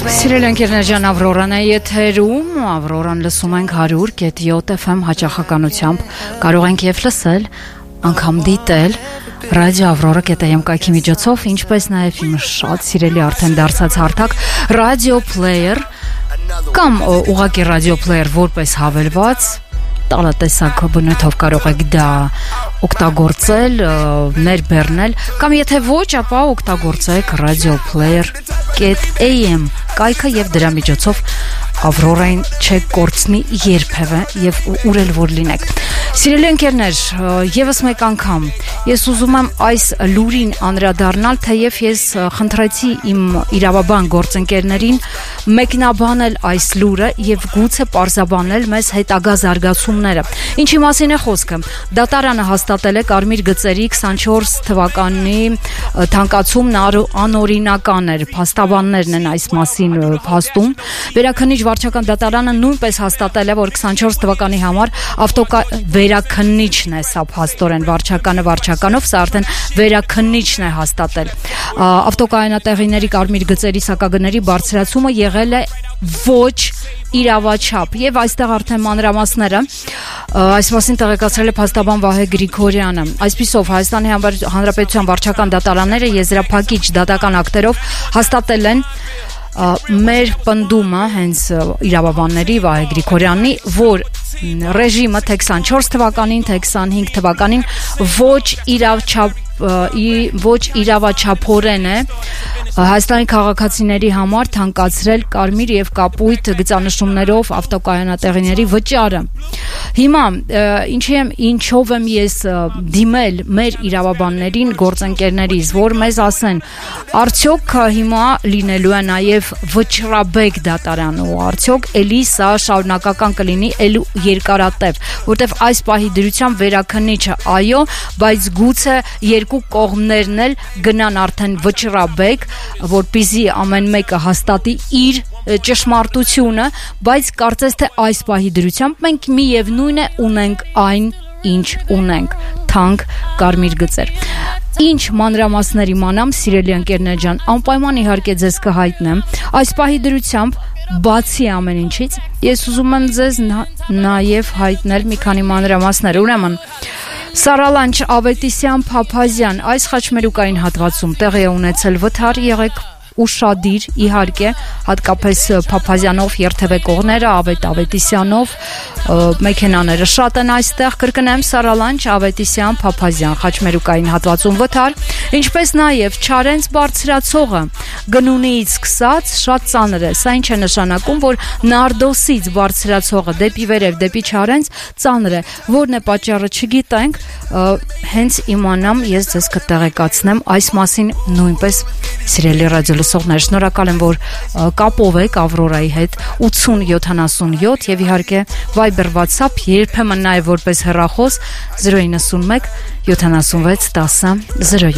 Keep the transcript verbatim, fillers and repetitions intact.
Սիրելի ընկերներ, Ավրորան է եթերում, Ավրորան լսում ենք հարյուր կետ յոթ էֆ էմ հաճախականությամբ, կարող ենք և լսել, անգամ դիտել, ռադիո Ավրորա կետ էմ կայքի միջոցով, ինչպես նաև իմ շատ սիրելի արդեն դարձած հարթակ, ռադիո պլեյեր կամ ուղղակի ռադիո պլեյեր որպես հավելված, տալատեսակ բնույթով կարող եք դա օգտագործել, ներբեռնել, կամ եթե ոչ, ապա օգտագործեք ռադիո պլեյեր կետ էմ կայքը եւ դրա միջոցով Ավրորային չեք կորցնի երբևէ եւ ուր էլ որ լինեք։ Սիրելի ընկերներ, եւս մեկ անգամ ես ուզում եմ այս լուրին անդրադառնալ, թեև ես խնդրեցի իմ իրավաբան գործընկերներին մեկնաբանել այս լուրը եւ գուցե պարզաբանել մեզ հետագա զարգացումները։ Ինչի մասին է խոսքը։ Դատարանը հաստատել է Կարմիր գծերի քսանչորս թվականի թանկացումն անօրինական էր, փաստաբաններն են այս մասին փաստում։ Վերաքննիչ վարչական դատարանը նույնպես հաստատել է, որ քսանչորս թվականի համար ավտոկա վերաքննիչն է սա փաստորեն վարչականը վարչականով, սա արդեն վերաքննիչն է հաստատել։ Ավտոկայանատեղիների կարմիր գծերի սակագների բարձրացումը եղել է ոչ իրավաչափ եւ այստեղ արդեն մանրամասները այս մասին տեղեկացրել է փաստաբան Վահե Գրիգորյանը։ Այսպիսով Հայաստանի Հանրապետության վարչական դատարանները եզրափակիչ դատական ակտերով հաստատել են մեր պնդումը հենց իրավաբանների Վահե Գրիգորյանի, որ ռեժիմը թե քսանչորս թվականին, թե քսանհինգ թվականին ոչ իրավաչափ ոչ իրավաչափորեն է Հայաստանի քաղաքացիների համար թանկացրել կարմիր եւ կապույտ գծանշումներով ավտոկայանատեղիների վճարը։ Հիմա ինչի եմ ինչով եմ ես դիմել մեր իրավաբաններին, գործընկերներիս, որ մեզ ասեն, արդյոք հիմա լինելու է նաեւ վճռաբեկ դատարան ու արդյոք էլի սա շարունակական կլինի էլի երկարատև, որտեվ այս պահի դրությամբ վերաքննիչը այո, բայց գուցե երկու կողմներն էլ գնան արդեն վճռաբեկ, որպեսզի ամեն մեկը հաստատի իր ճշմարտությունը, բայց կարծես թե այս պահի դրությամբ մենք միևնույն է ունենք այն, ինչ ունենք, թանկ կարմիր գծեր։ Ինչ մանրամասներ իմանամ, սիրելի ընկերներ ջան, անպայման իհարկե ձեզ կհայտնեմ, այս պահի դրությամբ բացի ամեն ինչից, ես ուզում եմ ձեզ նաև հայտնել մի քանի մանրամասներ, ուրեմն Սարալանչ Ավետիսյան Փափազյան այս խաչմերուկային հատվածում տեղի է ունեցել վթար, եղեք ուշադիր, իհարկե, հատկապես Փափազյանով երթևեկողները, Ավետ Ավետիսյանով մեքենաները շատ են այստեղ, կրկնեմ Սարալանչ Ավետիսյան Փափազյան խաչմերուկային հատվածում վթար, ինչպես նաև Չարենց բարձրացողը գնունիից սկսած շատ ծանր է, սա ինչ է նշանակում, որ Նարդոսից բարձրացողը դեպի վերև, դեպի Չարենց ծանր է, որն է պատճառը չգիտենք, հենց իմանամ ես ձեզ կտեղեկացնեմ այս մասին նույնպես սիրելի ռադիոլսողներ, շնորհակալ եմ, որ կապով եք Ավրորայի հետ ութսուն յոթանասունյոթ եւ իհարկե Viber WhatsApp, երբեմն նաև որպես հեռախոս զրո իննսուն մեկ յոթանասունվեց տասը զրո